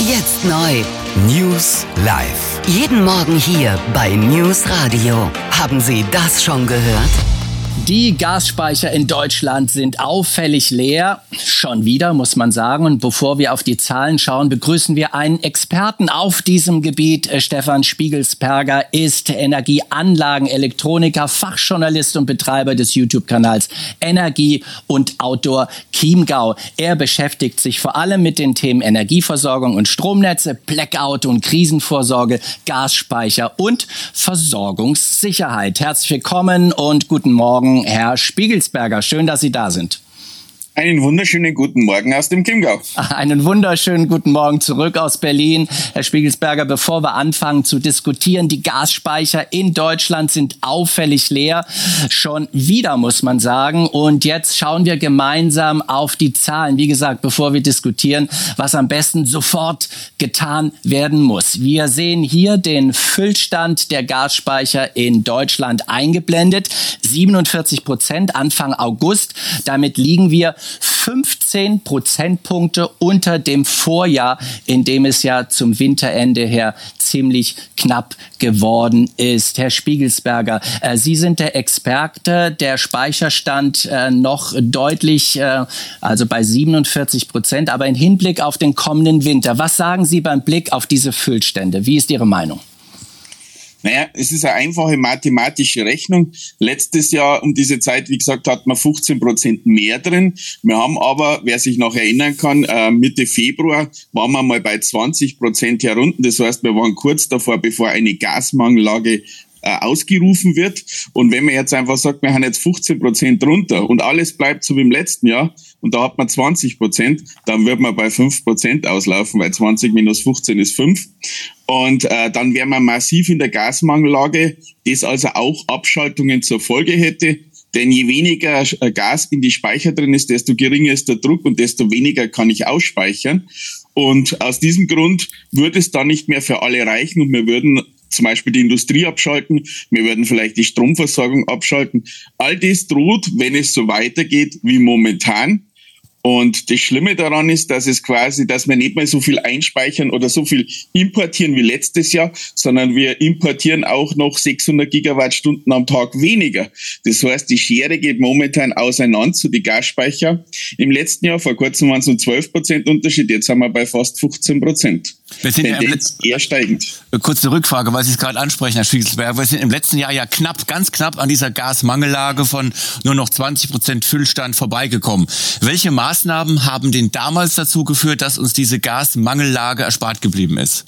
Jetzt neu. News live. Jeden Morgen hier bei News Radio. Haben Sie das schon gehört? Die Gasspeicher in Deutschland sind auffällig leer. Schon wieder, muss man sagen. Und bevor wir auf die Zahlen schauen, begrüßen wir einen Experten auf diesem Gebiet. Stefan Spiegelsperger ist Energieanlagenelektroniker, Fachjournalist und Betreiber des YouTube-Kanals Energie und Outdoor Chiemgau. Er beschäftigt sich vor allem mit den Themen Energieversorgung und Stromnetze, Blackout und Krisenvorsorge, Gasspeicher und Versorgungssicherheit. Herzlich willkommen und guten Morgen, Herr Spiegelsperger. Schön, dass Sie da sind. Einen wunderschönen guten Morgen aus dem Chiemgau. Einen wunderschönen guten Morgen zurück aus Berlin. Herr Spiegelsperger, bevor wir anfangen zu diskutieren, die Gasspeicher in Deutschland sind auffällig leer. Schon wieder, muss man sagen. Und jetzt schauen wir gemeinsam auf die Zahlen. Wie gesagt, bevor wir diskutieren, was am besten sofort getan werden muss. Wir sehen hier den Füllstand der Gasspeicher in Deutschland eingeblendet. 47% Anfang August. Damit liegen wir 15 Prozentpunkte unter dem Vorjahr, in dem es ja zum Winterende her ziemlich knapp geworden ist. Herr Spiegelsperger, Sie sind der Experte. Der Speicherstand noch deutlich, also bei 47%, aber im Hinblick auf den kommenden Winter. Was sagen Sie beim Blick auf diese Füllstände? Wie ist Ihre Meinung? Naja, es ist eine einfache mathematische Rechnung. Letztes Jahr um diese Zeit, wie gesagt, hat man 15% mehr drin. Wir haben aber, wer sich noch erinnern kann, Mitte Februar waren wir mal bei 20% herunter. Das heißt, wir waren kurz davor, bevor eine Gasmangellage ausgerufen wird. Und wenn man jetzt einfach sagt, wir haben jetzt 15% runter und alles bleibt so wie im letzten Jahr und da hat man 20%, dann wird man bei 5% auslaufen, weil 20 minus 15 ist 5. Und dann wäre man massiv in der Gasmangellage, das also auch Abschaltungen zur Folge hätte. Denn je weniger Gas in die Speicher drin ist, desto geringer ist der Druck und desto weniger kann ich ausspeichern. Und aus diesem Grund würde es dann nicht mehr für alle reichen und wir würden zum Beispiel die Industrie abschalten, wir würden vielleicht die Stromversorgung abschalten. All das droht, wenn es so weitergeht wie momentan. Und das Schlimme daran ist, dass wir nicht mehr so viel einspeichern oder so viel importieren wie letztes Jahr, sondern wir importieren auch noch 600 Gigawattstunden am Tag weniger. Das heißt, die Schere geht momentan auseinander zu den Gasspeicher. Im letzten Jahr, vor kurzem waren es um 12% Unterschied, jetzt sind wir bei fast 15%. Tendenz eher steigend. Kurze Rückfrage, weil Sie es gerade ansprechen, Herr Spiegelsperger. Wir sind im letzten Jahr ja ganz knapp an dieser Gasmangellage von nur noch 20% Füllstand vorbeigekommen. Welche Maßnahmen haben denn damals dazu geführt, dass uns diese Gasmangellage erspart geblieben ist?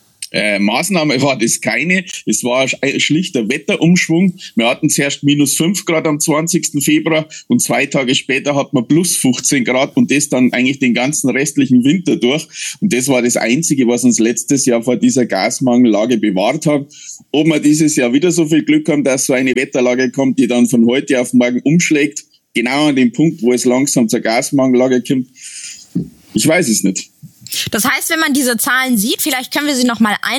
Maßnahme war das keine. Es war ein schlichter Wetterumschwung. Wir hatten zuerst minus 5 Grad am 20. Februar und 2 Tage später hat man plus 15 Grad und das dann eigentlich den ganzen restlichen Winter durch. Und das war das Einzige, was uns letztes Jahr vor dieser Gasmangellage bewahrt hat. Ob wir dieses Jahr wieder so viel Glück haben, dass so eine Wetterlage kommt, die dann von heute auf morgen umschlägt, genau an dem Punkt, wo es langsam zur Gasmangellage kommt, ich weiß es nicht. Das heißt, wenn man diese Zahlen sieht, vielleicht können wir sie noch mal